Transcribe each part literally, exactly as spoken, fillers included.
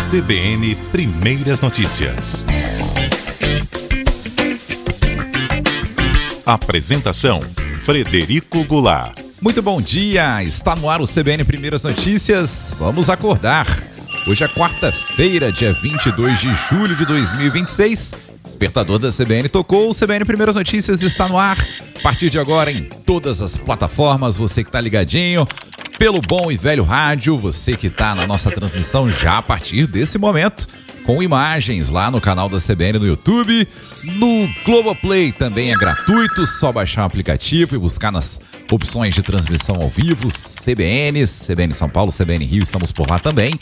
C B N Primeiras Notícias. Apresentação: Frederico Goulart. Muito bom dia, está no ar o C B N Primeiras Notícias. Vamos acordar. Hoje é quarta-feira, dia vinte e dois de julho de dois mil e vinte e seis. Despertador da C B N tocou, o C B N Primeiras Notícias está no ar. A partir de agora em todas as plataformas, você que está ligadinho pelo bom e velho rádio, você que está na nossa transmissão já a partir desse momento, com imagens lá no canal da C B N no YouTube, no Globoplay também é gratuito, só baixar o aplicativo e buscar nas opções de transmissão ao vivo, C B N, C B N São Paulo, C B N Rio, estamos por lá também.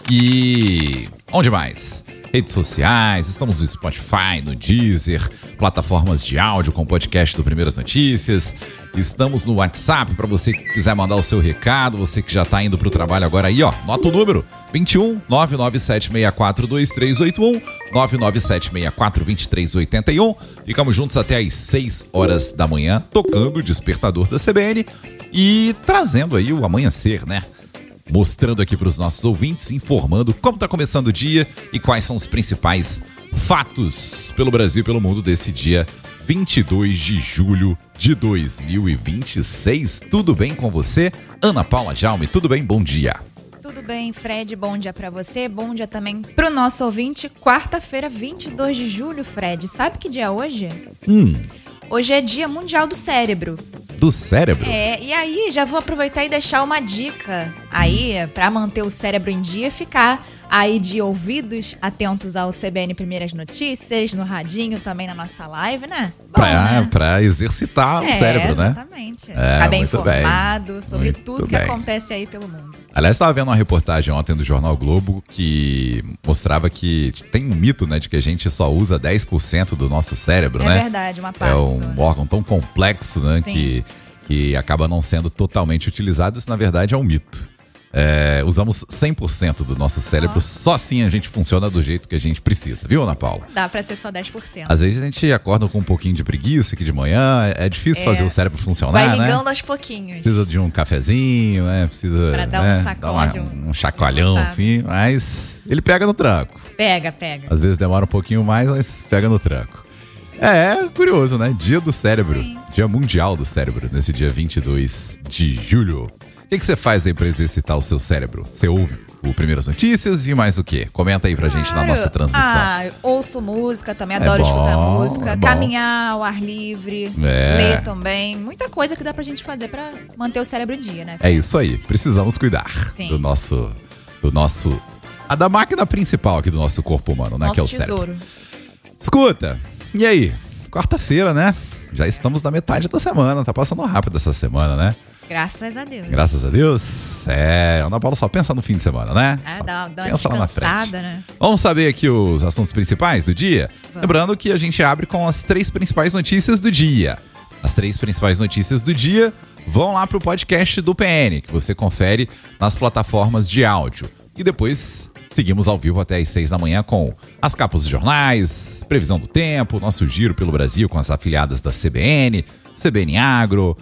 E onde mais? Redes sociais, estamos no Spotify, no Deezer, plataformas de áudio com podcast do Primeiras Notícias. Estamos no WhatsApp para você que quiser mandar o seu recado, você que já está indo para o trabalho agora aí, ó. Nota o número: vinte e um, nove nove sete seis quatro dois três oito um, nove nove sete seis quatro dois três oito um. Ficamos juntos até às seis horas da manhã, tocando o despertador da C B N e trazendo aí o amanhecer, né? Mostrando aqui para os nossos ouvintes, informando como está começando o dia e quais são os principais fatos pelo Brasil e pelo mundo desse dia vinte e dois de julho de dois mil e vinte e seis. Tudo bem com você? Ana Paula Jaume, tudo bem? Bom dia. Tudo bem, Fred, bom dia pra você, bom dia também pro nosso ouvinte. Quarta-feira, vinte e dois de julho, Fred, sabe que dia é hoje? Hum. Hoje é Dia Mundial do Cérebro. Do cérebro? É, e aí já vou aproveitar e deixar uma dica aí pra manter o cérebro em dia e ficar aí de ouvidos atentos ao C B N Primeiras Notícias, no radinho, também na nossa live, né? Bom, pra, né? pra exercitar é, o cérebro, né? Exatamente. É, Ficar bem muito informado bem. sobre Muito tudo que bem. acontece aí pelo mundo. Aliás, estava vendo uma reportagem ontem do Jornal Globo que mostrava que tem um mito, né, de que a gente só usa dez por cento do nosso cérebro, É né? verdade, uma parte. É um órgão tão complexo, né, Sim. que, que acaba não sendo totalmente utilizado. Isso, na verdade, é um mito. É, usamos cem por cento do nosso cérebro, Nossa. só assim a gente funciona do jeito que a gente precisa, viu, Ana Paula? Dá pra ser só dez por cento. Às vezes a gente acorda com um pouquinho de preguiça aqui de manhã, é difícil É. fazer o cérebro funcionar, Vai ligando né? aos pouquinhos. Precisa de um cafezinho, né? Precisa Pra dar um né? sacode, dar uma- um- um chacoalhão Tá. assim, mas ele pega no tranco. Pega, pega. Às vezes demora um pouquinho mais, mas pega no tranco. É, curioso, né? Dia do cérebro. Sim. Dia mundial do cérebro, nesse dia vinte e dois de julho. O que, que você faz aí pra exercitar o seu cérebro? Você ouve o Primeiras Notícias e mais o quê? Comenta aí pra gente na Claro. nossa transmissão. Ah, eu ouço música também, adoro bom, escutar música. é bom. Caminhar ao ar livre, É. ler também. Muita coisa que dá pra gente fazer pra manter o cérebro em dia, né? É isso aí, precisamos cuidar Sim. do nosso, do nosso, a da máquina principal aqui do nosso corpo humano, né? Nosso que é o cérebro. tesouro. Escuta, e aí? Quarta-feira, né? Já estamos na metade da semana, tá passando rápido essa semana, né? Graças a Deus. Graças a Deus. É, Ana Paula só pensa no fim de semana, né? Ah, Só dá, dá uma pensa lá na frente. descansada, né? Vamos saber aqui os assuntos principais do dia? Vamos. Lembrando que a gente abre com as três principais notícias do dia. As três principais notícias do dia vão lá pro podcast do P N, que você confere nas plataformas de áudio. E depois seguimos ao vivo até às seis da manhã com as capas dos jornais, previsão do tempo, nosso giro pelo Brasil com as afiliadas da C B N, C B N Agro,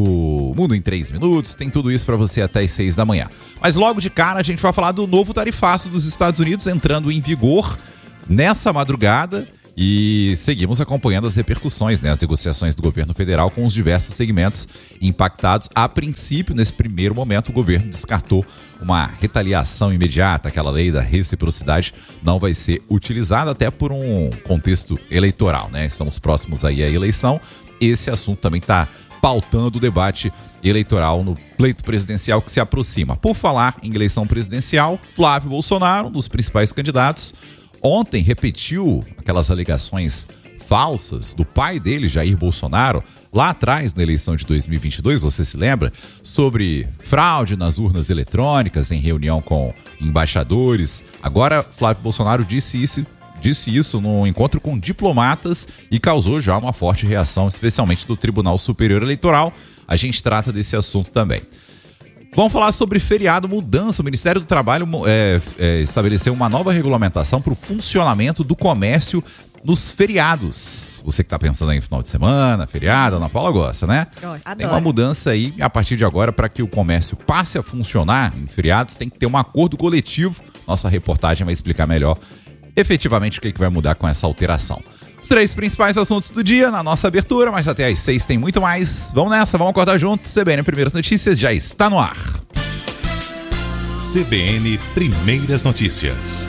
o Mundo em três minutos, tem tudo isso para você até às seis da manhã. Mas logo de cara a gente vai falar do novo tarifaço dos Estados Unidos entrando em vigor nessa madrugada e seguimos acompanhando as repercussões, né, as negociações do governo federal com os diversos segmentos impactados. A princípio, nesse primeiro momento, o governo descartou uma retaliação imediata, aquela lei da reciprocidade não vai ser utilizada até por um contexto eleitoral, né? Estamos próximos aí à eleição. Esse assunto também está pautando o debate eleitoral no pleito presidencial que se aproxima. Por falar em eleição presidencial, Flávio Bolsonaro, um dos principais candidatos, ontem repetiu aquelas alegações falsas do pai dele, Jair Bolsonaro, lá atrás na eleição de dois mil e vinte e dois, você se lembra? Sobre fraude nas urnas eletrônicas em reunião com embaixadores. Agora, Flávio Bolsonaro disse isso Disse isso num encontro com diplomatas e causou já uma forte reação, especialmente do Tribunal Superior Eleitoral. A gente trata desse assunto também. Vamos falar sobre feriado, mudança. O Ministério do Trabalho é, é, estabeleceu uma nova regulamentação para o funcionamento do comércio nos feriados. Você que está pensando aí em final de semana, feriado, Ana Paula gosta, né? Adoro. Tem uma mudança aí, a partir de agora, para que o comércio passe a funcionar em feriados, tem que ter um acordo coletivo. Nossa reportagem vai explicar melhor efetivamente o que, que vai mudar com essa alteração. Os três principais assuntos do dia na nossa abertura, mas até às seis tem muito mais. Vamos nessa, vamos acordar juntos. C B N Primeiras Notícias já está no ar. C B N Primeiras Notícias.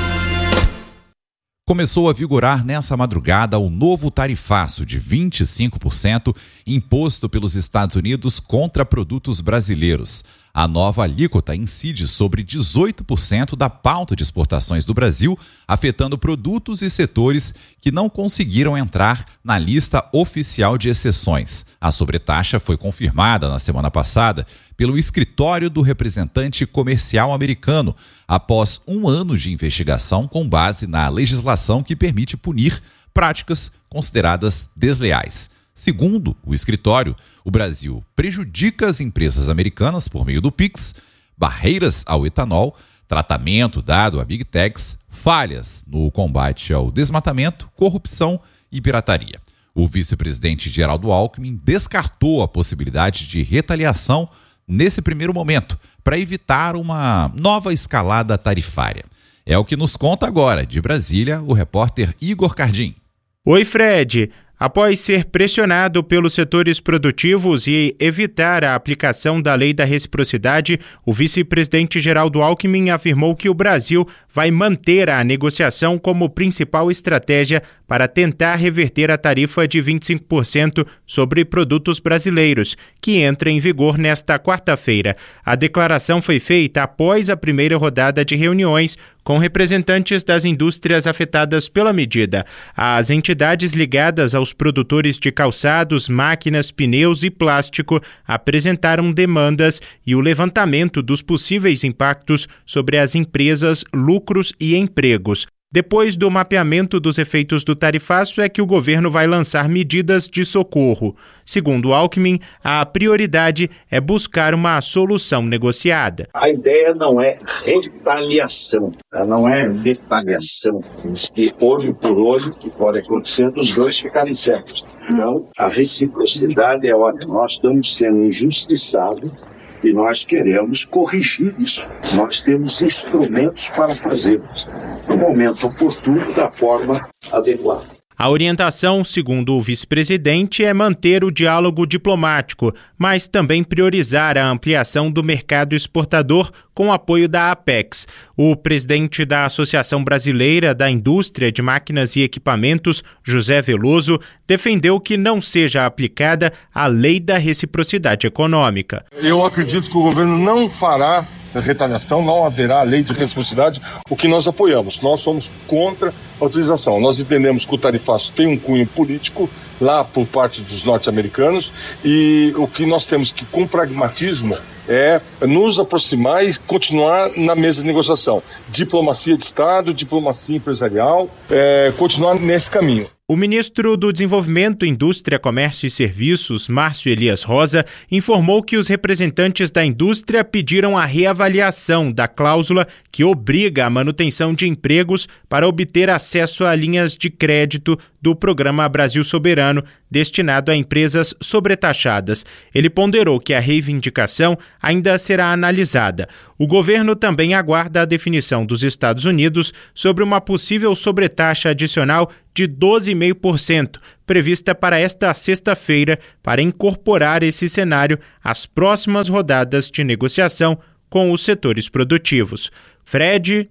Começou a vigorar nessa madrugada o novo tarifaço de vinte e cinco por cento imposto pelos Estados Unidos contra produtos brasileiros. A nova alíquota incide sobre dezoito por cento da pauta de exportações do Brasil, afetando produtos e setores que não conseguiram entrar na lista oficial de exceções. A sobretaxa foi confirmada na semana passada pelo escritório do representante comercial americano, após um ano de investigação com base na legislação que permite punir práticas consideradas desleais. Segundo o escritório, o Brasil prejudica as empresas americanas por meio do Pix, barreiras ao etanol, tratamento dado a Big Techs, falhas no combate ao desmatamento, corrupção e pirataria. O vice-presidente Geraldo Alckmin descartou a possibilidade de retaliação nesse primeiro momento, para evitar uma nova escalada tarifária. É o que nos conta agora, de Brasília, o repórter Igor Cardim. Oi, Fred. Após ser pressionado pelos setores produtivos e evitar a aplicação da lei da reciprocidade, o vice-presidente Geraldo Alckmin afirmou que o Brasil vai manter a negociação como principal estratégia para tentar reverter a tarifa de vinte e cinco por cento sobre produtos brasileiros, que entra em vigor nesta quarta-feira. A declaração foi feita após a primeira rodada de reuniões com representantes das indústrias afetadas pela medida. As entidades ligadas aos produtores de calçados, máquinas, pneus e plástico apresentaram demandas e o levantamento dos possíveis impactos sobre as empresas, lucros e empregos. Depois do mapeamento dos efeitos do tarifaço é que o governo vai lançar medidas de socorro. Segundo Alckmin, a prioridade é buscar uma solução negociada. A ideia não é retaliação, não é retaliação. E olho por olho, que pode acontecer dos dois ficarem certos. Então, a reciprocidade é ótima. Nós estamos sendo injustiçados e nós queremos corrigir isso. Nós temos instrumentos para fazê-los no momento oportuno, da forma adequada. A orientação, segundo o vice-presidente, é manter o diálogo diplomático, mas também priorizar a ampliação do mercado exportador com apoio da Apex. O presidente da Associação Brasileira da Indústria de Máquinas e Equipamentos, José Veloso, defendeu que não seja aplicada a lei da reciprocidade econômica. Eu acredito que o governo não fará retaliação, não haverá lei de reciprocidade, o que nós apoiamos. Nós somos contra a utilização. Nós entendemos que o tarifaço tem um cunho político lá por parte dos norte-americanos e o que nós temos que, com pragmatismo, é nos aproximar e continuar na mesa de negociação. Diplomacia de Estado, diplomacia empresarial, é, continuar nesse caminho. O ministro do Desenvolvimento, Indústria, Comércio e Serviços, Márcio Elias Rosa, informou que os representantes da indústria pediram a reavaliação da cláusula que obriga a manutenção de empregos para obter acesso a linhas de crédito do Programa Brasil Soberano, destinado a empresas sobretaxadas. Ele ponderou que a reivindicação ainda será analisada. O governo também aguarda a definição dos Estados Unidos sobre uma possível sobretaxa adicional de doze vírgula cinco por cento, prevista para esta sexta-feira, para incorporar esse cenário às próximas rodadas de negociação com os setores produtivos. Fred...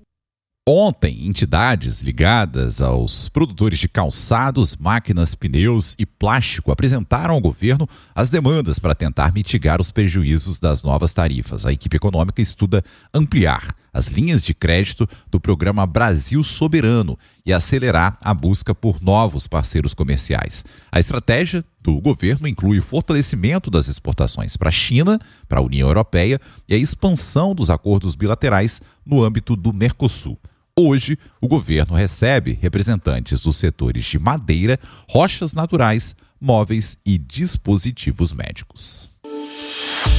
Ontem, entidades ligadas aos produtores de calçados, máquinas, pneus e plástico apresentaram ao governo as demandas para tentar mitigar os prejuízos das novas tarifas. A equipe econômica estuda ampliar as linhas de crédito do programa Brasil Soberano e acelerar a busca por novos parceiros comerciais. A estratégia do governo inclui o fortalecimento das exportações para a China, para a União Europeia e a expansão dos acordos bilaterais no âmbito do Mercosul. Hoje, o governo recebe representantes dos setores de madeira, rochas naturais, móveis e dispositivos médicos.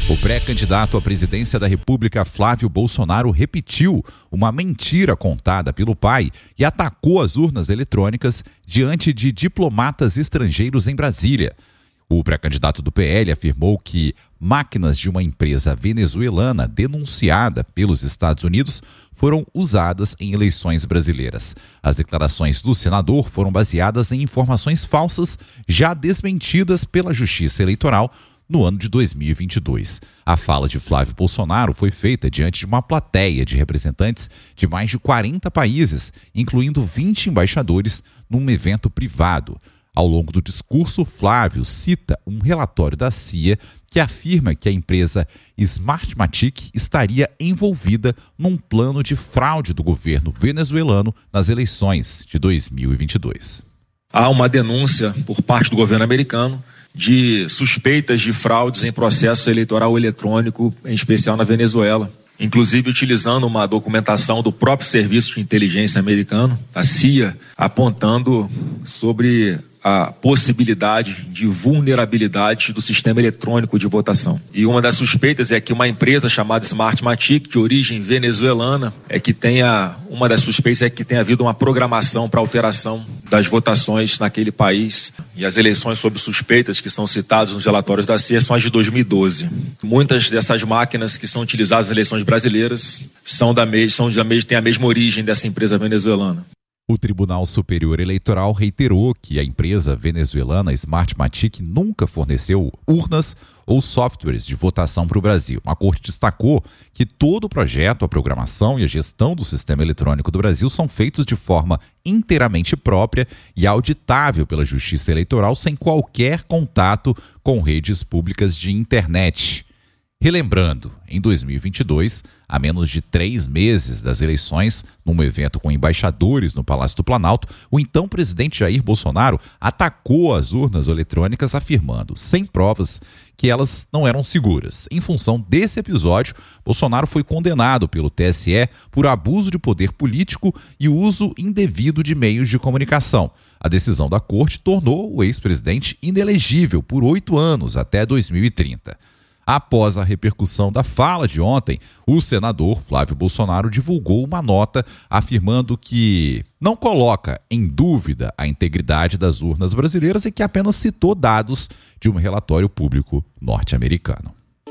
O pré-candidato à presidência da República, Flávio Bolsonaro, repetiu uma mentira contada pelo pai e atacou as urnas eletrônicas diante de diplomatas estrangeiros em Brasília. O pré-candidato do P L afirmou que máquinas de uma empresa venezuelana denunciada pelos Estados Unidos foram usadas em eleições brasileiras. As declarações do senador foram baseadas em informações falsas já desmentidas pela Justiça Eleitoral no ano de dois mil e vinte e dois. A fala de Flávio Bolsonaro foi feita diante de uma plateia de representantes de mais de quarenta países, incluindo vinte embaixadores, num evento privado. Ao longo do discurso, Flávio cita um relatório da C I A que afirma que a empresa Smartmatic estaria envolvida num plano de fraude do governo venezuelano nas eleições de dois mil e vinte e dois. Há uma denúncia por parte do governo americano de suspeitas de fraudes em processo eleitoral eletrônico, em especial na Venezuela, inclusive utilizando uma documentação do próprio Serviço de Inteligência americano, a C I A, apontando sobre a possibilidade de vulnerabilidade do sistema eletrônico de votação. E uma das suspeitas é que uma empresa chamada Smartmatic, de origem venezuelana, é que tenha, uma das suspeitas é que tenha havido uma programação para alteração das votações naquele país. E as eleições sob suspeitas que são citadas nos relatórios da C I A são as de dois mil e doze. Muitas dessas máquinas que são utilizadas nas eleições brasileiras são da mesma, são da mesma, têm a mesma origem dessa empresa venezuelana. O Tribunal Superior Eleitoral reiterou que a empresa venezuelana Smartmatic nunca forneceu urnas ou softwares de votação para o Brasil. A Corte destacou que todo o projeto, a programação e a gestão do sistema eletrônico do Brasil são feitos de forma inteiramente própria e auditável pela Justiça Eleitoral, sem qualquer contato com redes públicas de internet. Relembrando, em dois mil e vinte e dois, a menos de três meses das eleições, num evento com embaixadores no Palácio do Planalto, o então presidente Jair Bolsonaro atacou as urnas eletrônicas, afirmando, sem provas, que elas não eram seguras. Em função desse episódio, Bolsonaro foi condenado pelo T S E por abuso de poder político e uso indevido de meios de comunicação. A decisão da Corte tornou o ex-presidente inelegível por oito anos, até dois mil e trinta. Após a repercussão da fala de ontem, o senador Flávio Bolsonaro divulgou uma nota afirmando que não coloca em dúvida a integridade das urnas brasileiras e que apenas citou dados de um relatório público norte-americano.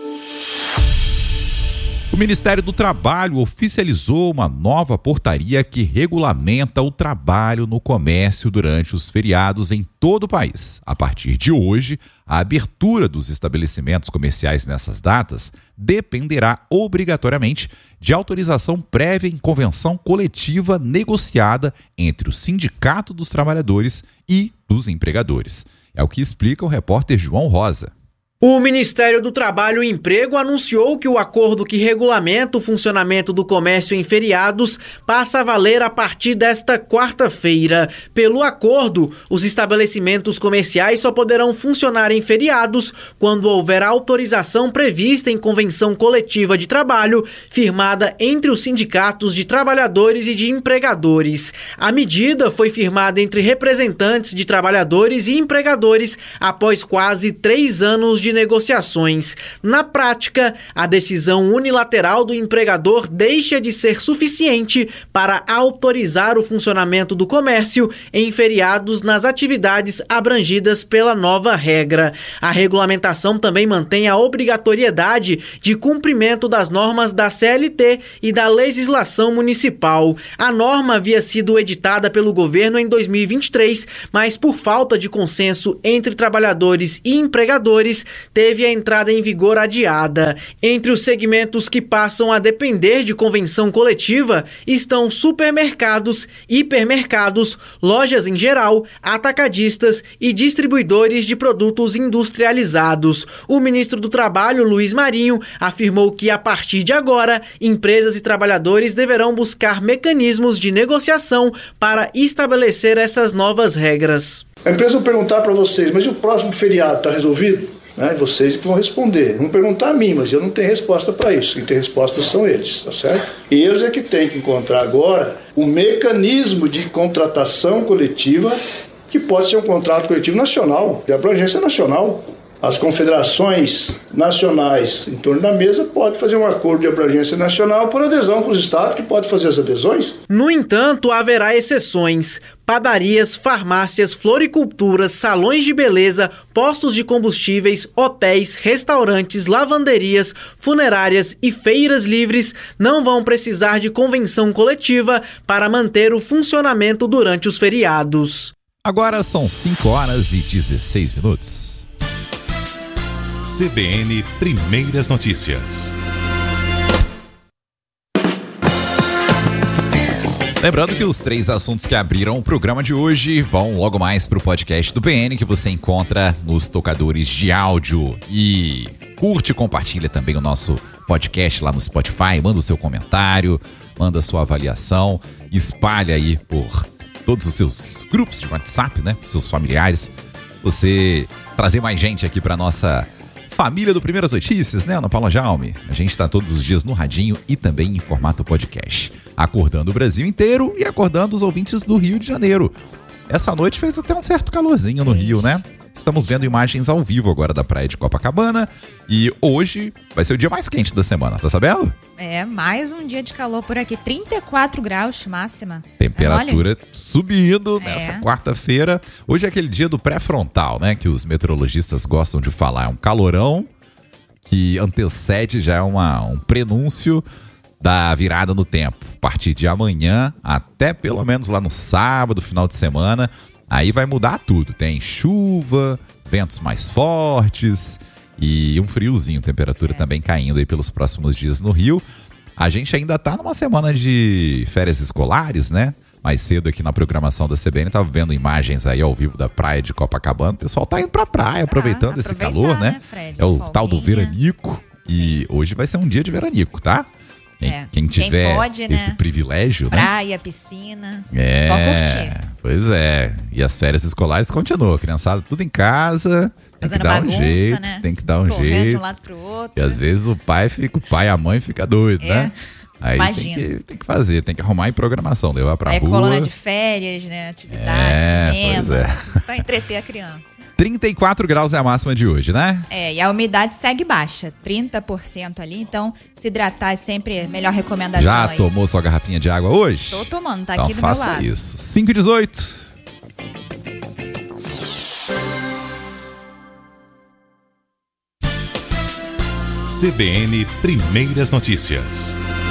O Ministério do Trabalho oficializou uma nova portaria que regulamenta o trabalho no comércio durante os feriados em todo o país. A partir de hoje, a abertura dos estabelecimentos comerciais nessas datas dependerá obrigatoriamente de autorização prévia em convenção coletiva negociada entre o Sindicato dos Trabalhadores e dos Empregadores. É o que explica o repórter João Rosa. O Ministério do Trabalho e Emprego anunciou que o acordo que regulamenta o funcionamento do comércio em feriados passa a valer a partir desta quarta-feira. Pelo acordo, os estabelecimentos comerciais só poderão funcionar em feriados quando houver autorização prevista em convenção coletiva de trabalho firmada entre os sindicatos de trabalhadores e de empregadores. A medida foi firmada entre representantes de trabalhadores e empregadores após quase três anos de de negociações. Na prática, a decisão unilateral do empregador deixa de ser suficiente para autorizar o funcionamento do comércio em feriados nas atividades abrangidas pela nova regra. A regulamentação também mantém a obrigatoriedade de cumprimento das normas da C L T e da legislação municipal. A norma havia sido editada pelo governo em dois mil e vinte e três, mas por falta de consenso entre trabalhadores e empregadores, teve a entrada em vigor adiada. Entre os segmentos que passam a depender de convenção coletiva estão supermercados, hipermercados, lojas em geral, atacadistas e distribuidores de produtos industrializados. O ministro do Trabalho, Luiz Marinho, afirmou que a partir de agora, empresas e trabalhadores deverão buscar mecanismos de negociação para estabelecer essas novas regras. A empresa vai perguntar para vocês, mas e o próximo feriado está resolvido? Né? Vocês que vão responder. Vão perguntar a mim, mas eu não tenho resposta para isso. Quem tem resposta são eles, tá certo? Eles é que têm que encontrar agora um mecanismo de contratação coletiva que pode ser um contrato coletivo nacional, de abrangência nacional. as confederações nacionais em torno da mesa podem fazer um acordo de abrangência nacional por adesão com os estados, que podem fazer as adesões. No entanto, haverá exceções. Padarias, farmácias, floriculturas, salões de beleza, postos de combustíveis, hotéis, restaurantes, lavanderias, funerárias e feiras livres não vão precisar de convenção coletiva para manter o funcionamento durante os feriados. Agora são cinco horas e dezesseis minutos. C B N Primeiras Notícias. Lembrando que os três assuntos que abriram o programa de hoje vão logo mais para o podcast do P N, que você encontra nos tocadores de áudio. E curte e compartilha também o nosso podcast lá no Spotify, manda o seu comentário, manda a sua avaliação, espalha aí por todos os seus grupos de WhatsApp, né, para seus familiares. Você trazer mais gente aqui para nossa família do Primeiras Notícias, né, Ana Paula Jaume? A gente está todos os dias no radinho e também em formato podcast, acordando o Brasil inteiro e acordando os ouvintes do Rio de Janeiro. Essa noite fez até um certo calorzinho no Rio, né? Estamos vendo imagens ao vivo agora da praia de Copacabana e hoje vai ser o dia mais quente da semana, tá sabendo? É, mais um dia de calor por aqui, trinta e quatro graus máxima. Temperatura é subindo é. nessa quarta-feira. Hoje é aquele dia do pré-frontal, né? Que os meteorologistas gostam de falar. É um calorão que antecede já uma, um prenúncio da virada no tempo. A partir de amanhã até pelo menos lá no sábado, final de semana, aí vai mudar tudo. Tem chuva, ventos mais fortes e um friozinho, temperatura é. também caindo aí pelos próximos dias no Rio. A gente ainda tá numa semana de férias escolares, né? Mais cedo aqui na programação da C B N, tava vendo imagens aí ao vivo da praia de Copacabana. O pessoal tá indo pra praia, aproveitando ah, esse calor, né? né Fred, é o folguinha. Tal do veranico. E hoje vai ser um dia de veranico, tá? Quem, é. quem tiver Quem pode, esse né? privilégio, praia, né? piscina, é, só curtir. Pois é. E as férias escolares continuam. Criançada tudo em casa. Tem Fazendo que dar bagunça, um jeito, né? tem que dar um Correndo jeito. de um lado pro outro. E às vezes o pai fica, o pai e a mãe fica doido, é. né? Aí tem que, tem que fazer, tem que arrumar em programação, levar pra é rua. coluna de férias, né? Atividades, é, cinema, pois é. pra entreter a criança. trinta e quatro graus é a máxima de hoje, né? É, e a umidade segue baixa, trinta por cento ali, então se hidratar é sempre a melhor recomendação. Já aí. tomou sua garrafinha de água hoje? Tô tomando, tá então aqui do meu lado. faça isso. cinco e dezoito. C B N Primeiras Notícias.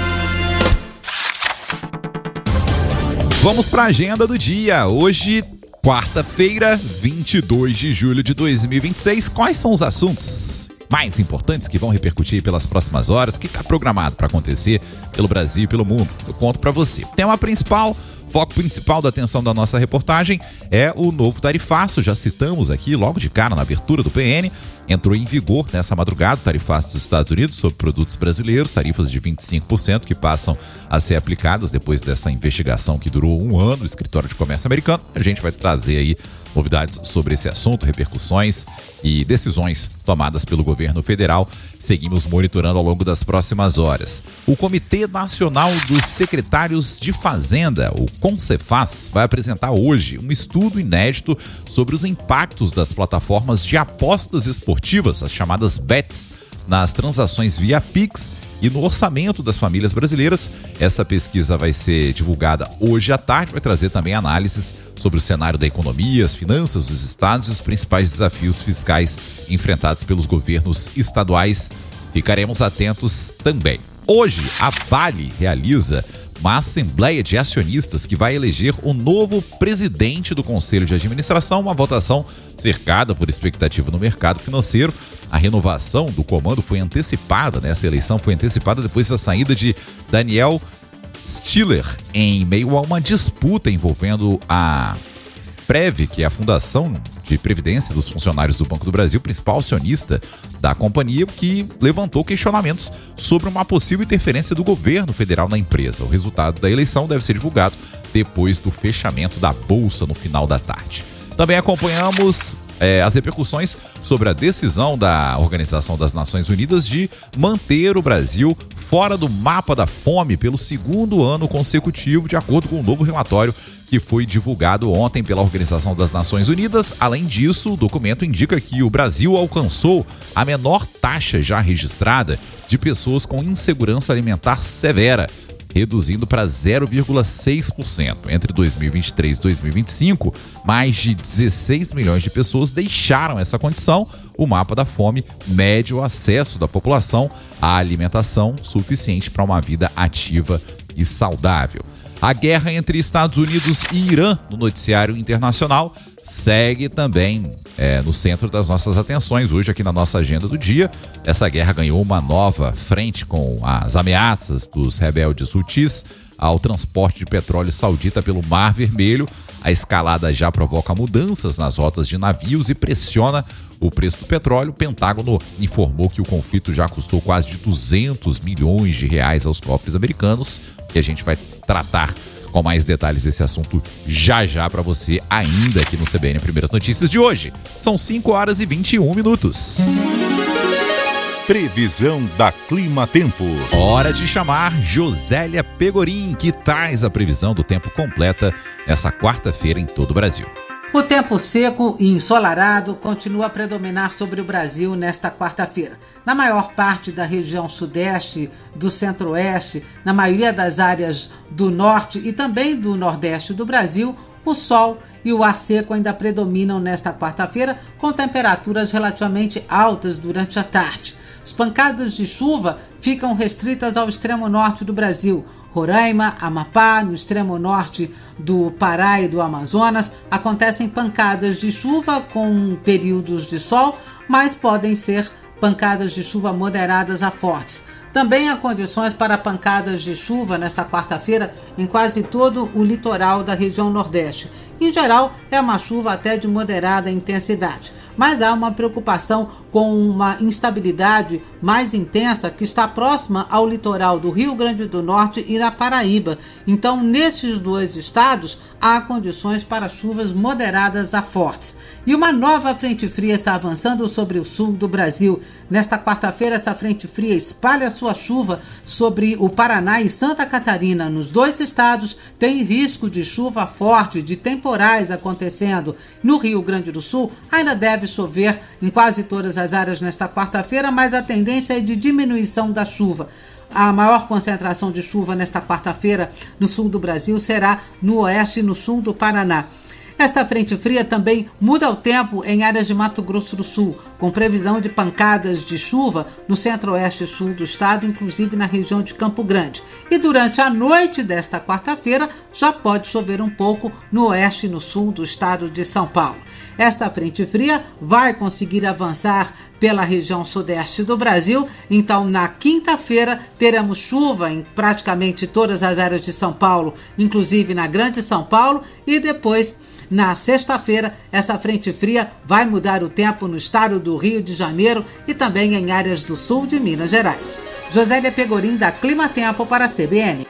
Vamos para a agenda do dia. Hoje, quarta-feira, vinte e dois de julho de dois mil e vinte e seis. Quais são os assuntos mais importantes que vão repercutir pelas próximas horas? O que está programado para acontecer pelo Brasil e pelo mundo? Eu conto para você. Tema principal, foco principal da atenção da nossa reportagem é o novo tarifaço. Já citamos aqui logo de cara na abertura do P N. Entrou em vigor nessa madrugada o tarifaço dos Estados Unidos sobre produtos brasileiros, tarifas de vinte e cinco por cento que passam a ser aplicadas depois dessa investigação que durou um ano do Escritório de Comércio Americano. A gente vai trazer aí novidades sobre esse assunto, repercussões e decisões tomadas pelo governo federal. Seguimos monitorando ao longo das próximas horas. O Comitê Nacional dos Secretários de Fazenda, o CONCEFAZ, vai apresentar hoje um estudo inédito sobre os impactos das plataformas de apostas esportivas, as chamadas bets, nas transações via Pix e no orçamento das famílias brasileiras. Essa pesquisa vai ser divulgada hoje à tarde, vai trazer também análises sobre o cenário da economia, as finanças dos estados e os principais desafios fiscais enfrentados pelos governos estaduais. Ficaremos atentos também. Hoje, a Vale realiza uma assembleia de acionistas que vai eleger o novo presidente do Conselho de Administração, uma votação cercada por expectativa no mercado financeiro. A renovação do comando foi antecipada, né? Essa eleição foi antecipada depois da saída de Daniel Stiller, em meio a uma disputa envolvendo a Prev, que é a Fundação de Previdência dos Funcionários do Banco do Brasil, principal acionista da companhia, que levantou questionamentos sobre uma possível interferência do governo federal na empresa. O resultado da eleição deve ser divulgado depois do fechamento da bolsa no final da tarde. Também acompanhamos é, as repercussões sobre a decisão da Organização das Nações Unidas de manter o Brasil fora do mapa da fome pelo segundo ano consecutivo, de acordo com um novo relatório que foi divulgado ontem pela Organização das Nações Unidas. Além disso, o documento indica que o Brasil alcançou a menor taxa já registrada de pessoas com insegurança alimentar severa, reduzindo para zero vírgula seis por cento. Entre dois mil e vinte e três e dois mil e vinte e cinco, mais de dezesseis milhões de pessoas deixaram essa condição. O mapa da fome mede o acesso da população à alimentação suficiente para uma vida ativa e saudável. A guerra entre Estados Unidos e Irã no noticiário internacional segue também é, no centro das nossas atenções. Hoje, aqui na nossa agenda do dia, essa guerra ganhou uma nova frente com as ameaças dos rebeldes Houthis ao transporte de petróleo saudita pelo Mar Vermelho. A escalada já provoca mudanças nas rotas de navios e pressiona o preço do petróleo. O Pentágono informou que o conflito já custou quase de duzentos milhões de reais aos cofres americanos, e a gente vai tratar com mais detalhes desse assunto já já para você, ainda aqui no C B N Primeiras Notícias de hoje. São cinco horas e vinte e um minutos. Previsão da Clima Tempo. Hora de chamar Josélia Pegorim, que traz a previsão do tempo completa essa quarta-feira em todo o Brasil. O tempo seco e ensolarado continua a predominar sobre o Brasil nesta quarta-feira. Na maior parte da região sudeste, do centro-oeste, na maioria das áreas do norte e também do nordeste do Brasil, o sol e o ar seco ainda predominam nesta quarta-feira, com temperaturas relativamente altas durante a tarde. As pancadas de chuva ficam restritas ao extremo norte do Brasil. Roraima, Amapá, no extremo norte do Pará e do Amazonas, acontecem pancadas de chuva com períodos de sol, mas podem ser pancadas de chuva moderadas a fortes. Também há condições para pancadas de chuva nesta quarta-feira em quase todo o litoral da região nordeste. Em geral, é uma chuva até de moderada intensidade, mas há uma preocupação com uma instabilidade mais intensa que está próxima ao litoral do Rio Grande do Norte e da Paraíba. Então, nesses dois estados, há condições para chuvas moderadas a fortes. E uma nova frente fria está avançando sobre o sul do Brasil. Nesta quarta-feira, essa frente fria espalha sua chuva sobre o Paraná e Santa Catarina. Nos dois estados, tem risco de chuva forte, de temporais acontecendo. No Rio Grande do Sul, ainda deve chover em quase todas as áreas nesta quarta-feira, mas a tendência é de diminuição da chuva. A maior concentração de chuva nesta quarta-feira no sul do Brasil será no oeste e no sul do Paraná. Esta frente fria também muda o tempo em áreas de Mato Grosso do Sul, com previsão de pancadas de chuva no centro-oeste e sul do estado, inclusive na região de Campo Grande. E durante a noite desta quarta-feira já pode chover um pouco no oeste e no sul do estado de São Paulo. Esta frente fria vai conseguir avançar pela região sudeste do Brasil, então na quinta-feira teremos chuva em praticamente todas as áreas de São Paulo, inclusive na Grande São Paulo, e depois na sexta-feira, essa frente fria vai mudar o tempo no estado do Rio de Janeiro e também em áreas do sul de Minas Gerais. Josélia Pegorim, da Clima Tempo, para a C B N.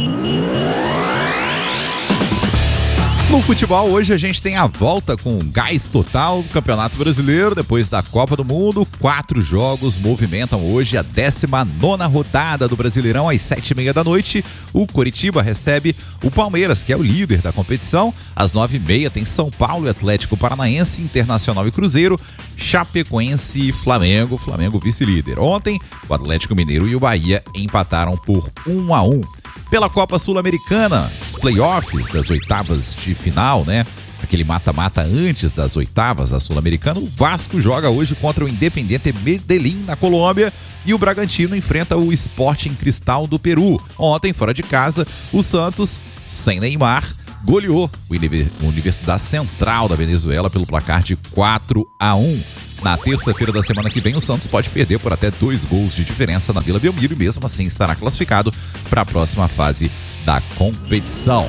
No futebol, hoje a gente tem a volta com gás total do Campeonato Brasileiro, depois da Copa do Mundo. Quatro jogos movimentam hoje a décima nona rodada do Brasileirão. Às sete e meia da noite, o Coritiba recebe o Palmeiras, que é o líder da competição. Às nove e meia tem São Paulo e Atlético Paranaense, Internacional e Cruzeiro, Chapecoense e Flamengo, Flamengo vice-líder. Ontem, o Atlético Mineiro e o Bahia empataram por um a um. Pela Copa Sul-Americana, os playoffs das oitavas de final, né? Aquele mata-mata antes das oitavas da Sul-Americana. O Vasco joga hoje contra o Independiente Medellín, na Colômbia, e o Bragantino enfrenta o Sporting Cristal do Peru. Ontem, fora de casa, o Santos, sem Neymar, goleou a Universidade Central da Venezuela pelo placar de quatro a um. Na terça-feira da semana que vem, o Santos pode perder por até dois gols de diferença na Vila Belmiro e mesmo assim estará classificado para a próxima fase da competição.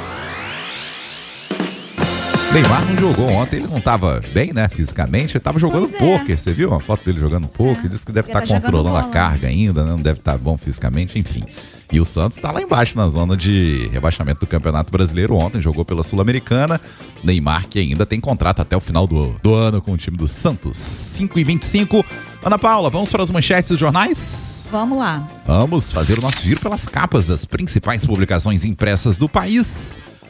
Neymar não jogou ontem, ele não estava bem, né, fisicamente, ele estava jogando é. pôquer, você viu uma foto dele jogando pôquer? É. Disse que deve estar tá controlando a carga ainda, né? Não deve estar tá bom fisicamente, enfim. E o Santos está lá embaixo na zona de rebaixamento do Campeonato Brasileiro. Ontem jogou pela Sul-Americana. Neymar, que ainda tem contrato até o final do, do ano com o time do Santos. cinco e vinte e cinco. Ana Paula, vamos para as manchetes dos jornais? Vamos lá. Vamos fazer o nosso giro pelas capas das principais publicações impressas do país.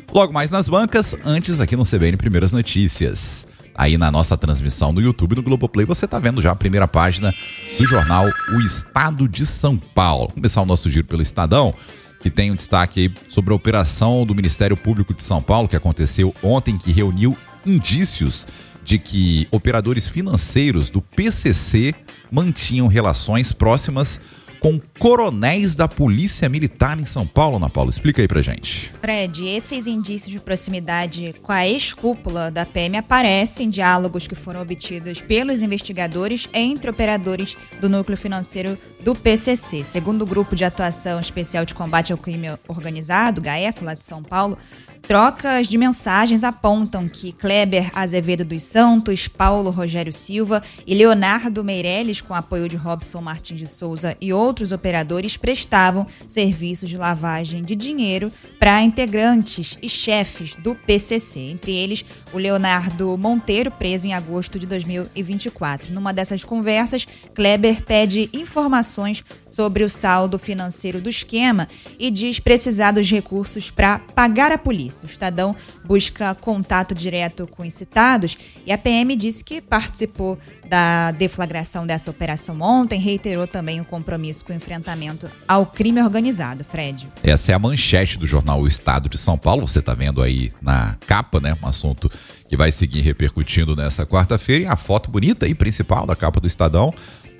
Logo mais nas bancas, antes aqui no C B N Primeiras Notícias. Aí na nossa transmissão no YouTube do Globoplay, você está vendo já a primeira página do jornal O Estado de São Paulo. Vamos começar o nosso giro pelo Estadão, que tem um destaque aí sobre a operação do Ministério Público de São Paulo, que aconteceu ontem, que reuniu indícios de que operadores financeiros do P C C mantinham relações próximas com coronéis da Polícia Militar em São Paulo. Ana Paula, explica aí pra gente. Fred, esses indícios de proximidade com a ex-cúpula da P M aparecem em diálogos que foram obtidos pelos investigadores entre operadores do núcleo financeiro do P C C. Segundo o Grupo de Atuação Especial de Combate ao Crime Organizado, GAECO, lá de São Paulo, trocas de mensagens apontam que Kleber Azevedo dos Santos, Paulo Rogério Silva e Leonardo Meirelles, com apoio de Robson Martins de Souza e outros operadores, prestavam serviços de lavagem de dinheiro para integrantes e chefes do P C C. Entre eles, o Leonardo Monteiro, preso em agosto de dois mil e vinte e quatro. Numa dessas conversas, Kleber pede informações sobre o saldo financeiro do esquema e diz precisar dos recursos para pagar a polícia. O Estadão busca contato direto com os citados e a P M disse que participou da deflagração dessa operação ontem, reiterou também o compromisso com o enfrentamento ao crime organizado. Fred. Essa é a manchete do jornal O Estado de São Paulo, você está vendo aí na capa, né? Um assunto que vai seguir repercutindo nessa quarta-feira, e a foto bonita aí, principal da capa do Estadão,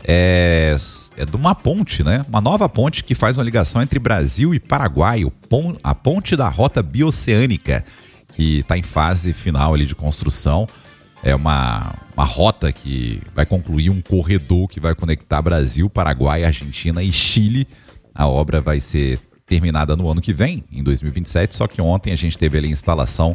É, é de uma ponte, né? Uma nova ponte que faz uma ligação entre Brasil e Paraguai, o pon, a ponte da Rota Bioceânica, que está em fase final ali de construção. É uma, uma rota que vai concluir um corredor que vai conectar Brasil, Paraguai, Argentina e Chile. A obra vai ser terminada no ano que vem, em dois mil e vinte e sete, só que ontem a gente teve ali a instalação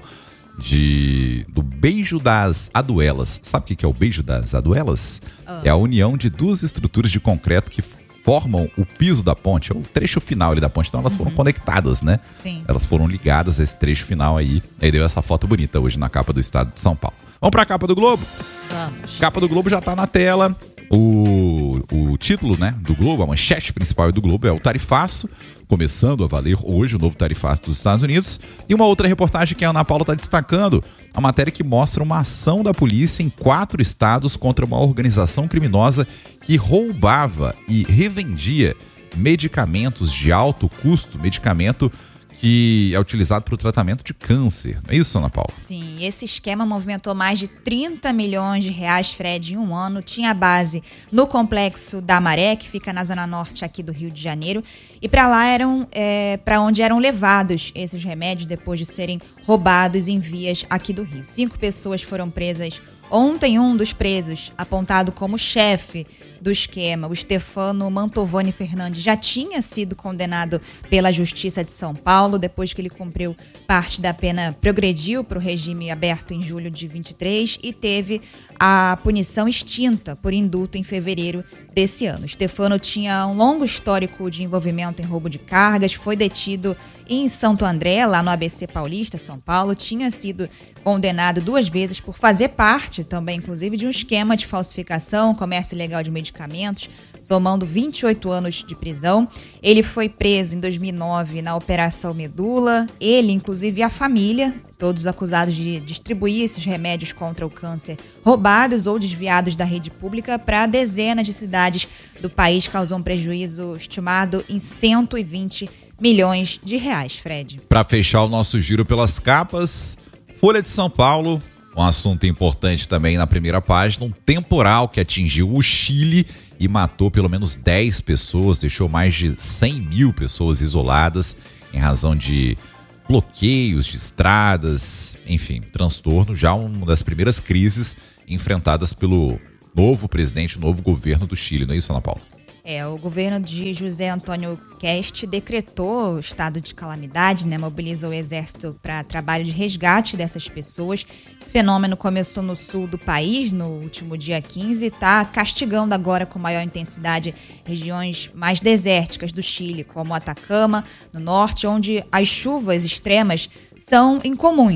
De, do Beijo das Aduelas. Sabe o que é o Beijo das Aduelas? Ah. É a união de duas estruturas de concreto que formam o piso da ponte, é o trecho final ali da ponte. Então elas uhum. foram conectadas, né? Sim. Elas foram ligadas a esse trecho final aí. Aí deu essa foto bonita hoje na capa do Estado de São Paulo. Vamos pra capa do Globo? Vamos. Capa do Globo já tá na tela. O, o título, né, do Globo, a manchete principal do Globo é o tarifaço, começando a valer hoje o novo tarifaço dos Estados Unidos. E uma outra reportagem que a Ana Paula está destacando, a matéria que mostra uma ação da polícia em quatro estados contra uma organização criminosa que roubava e revendia medicamentos de alto custo, medicamento que é utilizado para o tratamento de câncer. Não é isso, Ana Paula? Sim, esse esquema movimentou mais de trinta milhões de reais, Fred, em um ano. Tinha base no Complexo da Maré, que fica na zona norte aqui do Rio de Janeiro. E para lá eram, é, para onde eram levados esses remédios depois de serem roubados em vias aqui do Rio. Cinco pessoas foram presas ontem. Um dos presos, apontado como chefe do esquema, o Stefano Mantovani Fernandes, já tinha sido condenado pela Justiça de São Paulo. Depois que ele cumpriu parte da pena, progrediu para o regime aberto em julho de vinte e três e teve a punição extinta por indulto em fevereiro desse ano. Stefano tinha um longo histórico de envolvimento em roubo de cargas, foi detido em Santo André, lá no A B C Paulista, São Paulo, tinha sido condenado duas vezes por fazer parte também, inclusive, de um esquema de falsificação, comércio ilegal de medicamentos, somando vinte e oito anos de prisão. Ele foi preso em dois mil e nove na Operação Medula. Ele, inclusive, e a família, todos acusados de distribuir esses remédios contra o câncer roubados ou desviados da rede pública para dezenas de cidades do país, causou um prejuízo estimado em cento e vinte milhões de reais, Fred. Para fechar o nosso giro pelas capas, Folha de São Paulo, um assunto importante também na primeira página, um temporal que atingiu o Chile e matou pelo menos dez pessoas, deixou mais de cem mil pessoas isoladas em razão de bloqueios de estradas, enfim, transtorno, já uma das primeiras crises enfrentadas pelo novo presidente, novo governo do Chile, não é isso, Ana Paula? É, o governo de José Antônio Kest decretou o estado de calamidade, né? Mobilizou o exército para trabalho de resgate dessas pessoas. Esse fenômeno começou no sul do país no último dia quinze e está castigando agora com maior intensidade regiões mais desérticas do Chile, como Atacama, no norte, onde as chuvas extremas são incomuns.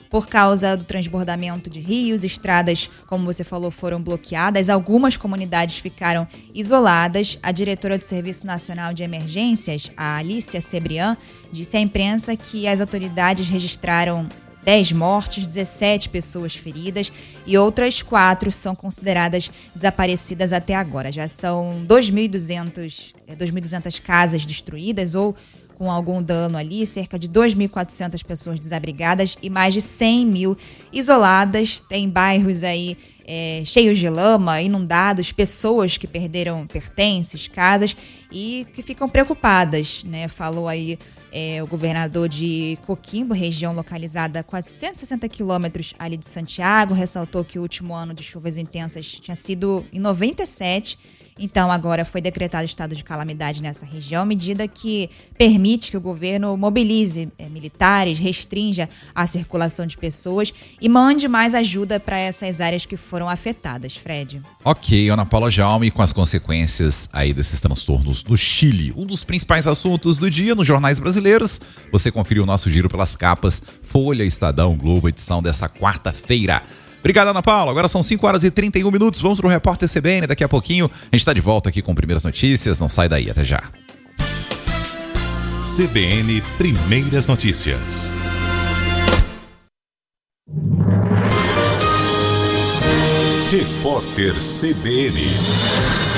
por causa do transbordamento de rios. Estradas, como você falou, foram bloqueadas. Algumas comunidades ficaram isoladas. A diretora do Serviço Nacional de Emergências, a Alicia Cebrian, disse à imprensa que as autoridades registraram dez mortes, dezessete pessoas feridas e outras quatro são consideradas desaparecidas até agora. Já são dois mil e duzentas casas destruídas ou com algum dano ali, cerca de duas mil e quatrocentas pessoas desabrigadas e mais de cem mil isoladas. Tem bairros aí é, cheios de lama, inundados, pessoas que perderam pertences, casas e que ficam preocupadas, né? Falou aí É, o governador de Coquimbo, região localizada a quatrocentos e sessenta quilômetros ali de Santiago, ressaltou que o último ano de chuvas intensas tinha sido em noventa e sete, então agora foi decretado estado de calamidade nessa região, medida que permite que o governo mobilize é, militares, restrinja a circulação de pessoas e mande mais ajuda para essas áreas que foram afetadas, Fred. Ok, Ana Paula Jaume, com as consequências aí desses transtornos no Chile. Um dos principais assuntos do dia nos jornais brasileiros. Você conferiu o nosso giro pelas capas Folha, Estadão, Globo, edição dessa quarta-feira. Obrigado, Ana Paula. Agora são cinco horas e trinta e um minutos. Vamos para o Repórter C B N. Daqui a pouquinho a gente está de volta aqui com primeiras notícias. Não sai daí, até já. C B N Primeiras Notícias. Repórter C B N.